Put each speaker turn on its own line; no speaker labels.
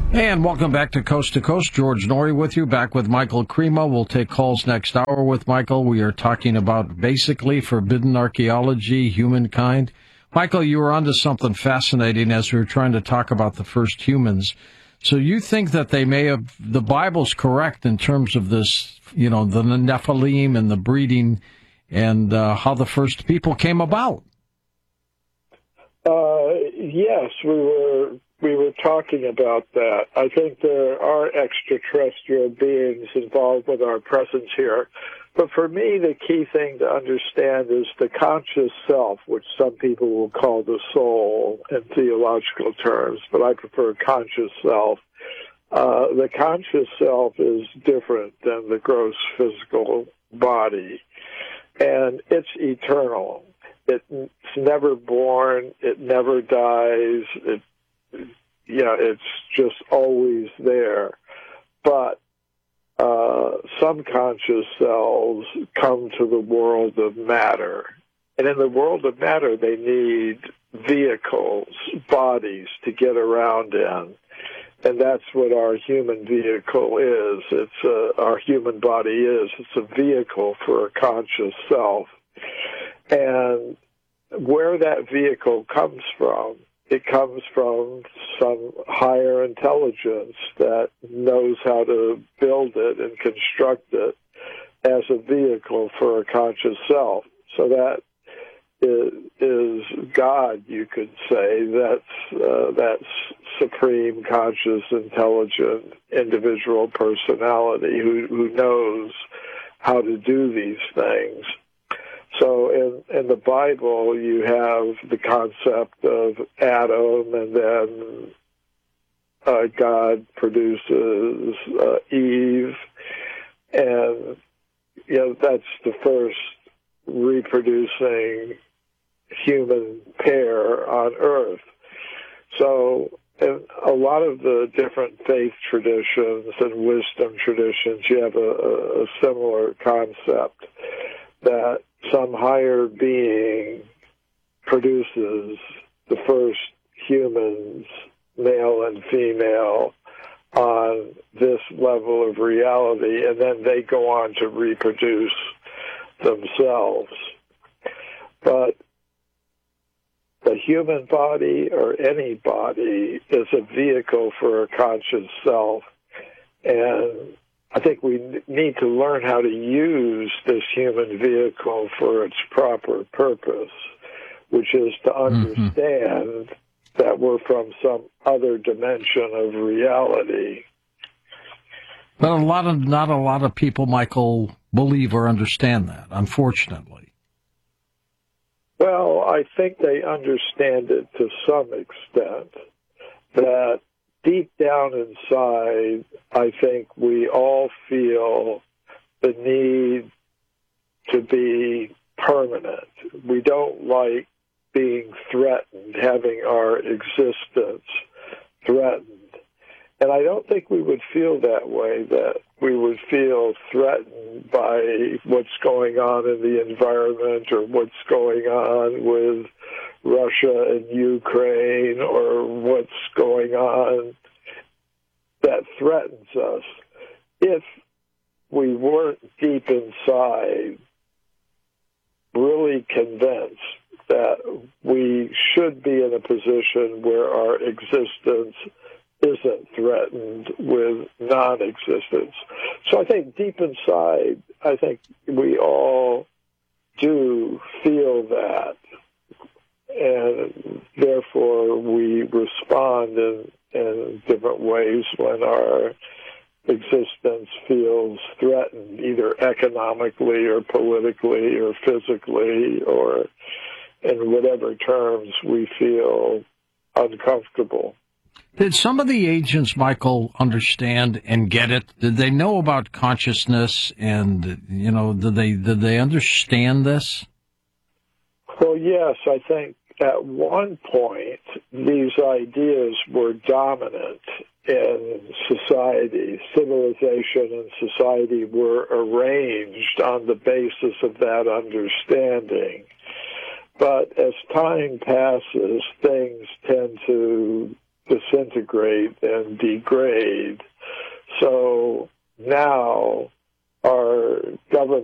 And welcome back to Coast. George Noory with you, back with Michael Cremo. We'll take calls next hour with Michael. We are talking about basically forbidden archaeology, humankind. Michael, you were onto something fascinating as we were trying to talk about the first humans. So you think that the Bible's correct in terms of this, the Nephilim and the breeding and how the first people came about?
Yes, we were talking about that. I think there are extraterrestrial beings involved with our presence here. But for me, the key thing to understand is the conscious self, which some people will call the soul in theological terms, but I prefer conscious self. The conscious self is different than the gross physical body, and it's eternal. It's never born. It never dies. It's just always there. But some conscious selves come to the world of matter. And in the world of matter, they need vehicles, bodies to get around in. And that's what our human vehicle is. Our human body is. It's a vehicle for a conscious self. And where that vehicle comes from, it comes from some higher intelligence that knows how to build it and construct it as a vehicle for a conscious self. So that is God, you could say. That's supreme, conscious, intelligent individual personality who knows how to do these things. So in the Bible, you have the concept of Adam, and then God produces Eve, and that's the first reproducing human pair on Earth. So in a lot of the different faith traditions and wisdom traditions, you have a similar concept that some higher being produces the first humans, male and female, on this level of reality, and then they go on to reproduce themselves. But the human body, or any body, is a vehicle for a conscious self, and I think we need to learn how to use this human vehicle for its proper purpose, which is to understand that we're from some other dimension of reality.
But not a lot of people, Michael, believe or understand that, unfortunately.
Well, I think they understand it to some extent, that deep down inside, I think we all feel the need to be permanent. We don't like being threatened, having our existence threatened. And I don't think we would feel that way, that we would feel threatened by what's going on in the environment or what's going on with Russia and Ukraine or what's going on that threatens us. If we weren't deep inside really convinced that we should be in a position where our existence isn't threatened with non-existence. So I think deep inside, I think we all do feel that, and therefore we respond in different ways when our existence feels threatened, either economically or politically or physically, or in whatever terms we feel uncomfortable.
Did some of the agents, Michael, understand and get it? Did they know about consciousness, and did they understand this?
Well, yes, I think at one point these ideas were dominant in society. Civilization and society were arranged on the basis of that understanding. But as time passes, things tend to disintegrate and degrade. So now our government